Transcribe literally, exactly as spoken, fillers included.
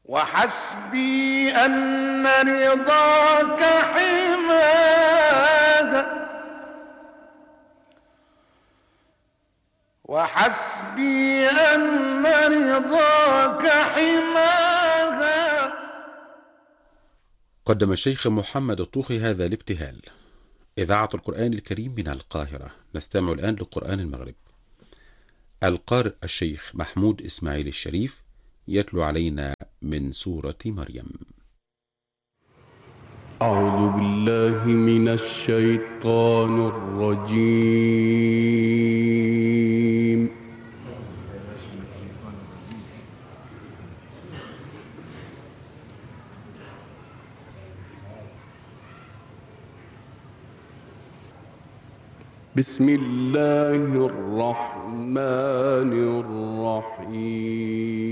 وحسبي أن رضاك حماها وحسبي أن رضاك حماها. قدم الشيخ محمد الطوخي هذا الابتهال. إذاعة القرآن الكريم من القاهرة. نستمع الآن لقرآن المغرب. القارئ الشيخ محمود إسماعيل الشريف يتلو علينا من سورة مريم. أعوذ بالله من الشيطان الرجيم. بسم الله الرحمن الرحيم.